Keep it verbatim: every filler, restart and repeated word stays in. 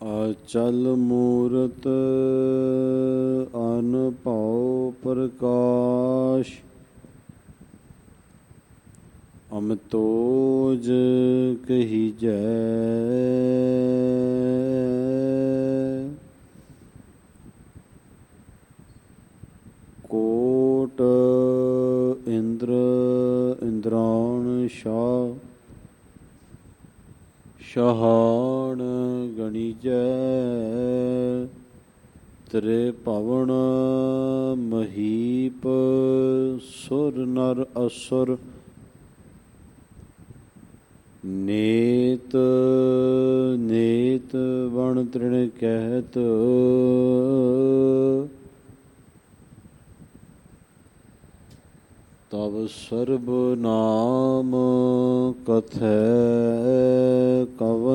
ਆਚਲ ਮੂਰਤ ਅਨਭਉ ਪ੍ਰਕਾਸ਼, ਅਮਿਤੋਜ ਕਹੀਜੈ। ਕੋਟ ਇੰਦਰ ਇੰਦਰਾਣ ਸ਼ਾਹ, ਸ਼ਹਾਣ ਗਣੀਜੈ। ਤ੍ਰਿਭਵਨ ਮਹੀਪ, ਸੁਰ ਨਰ ਅਸੁਰ। ਨੇਤ ਨੇਤ ਵਣ ਤ੍ਰਿਣ ਕਹਿਤ, ਤਵ ਸਰਬ ਨਾਮ ਕਥੈ ਕਵਨ।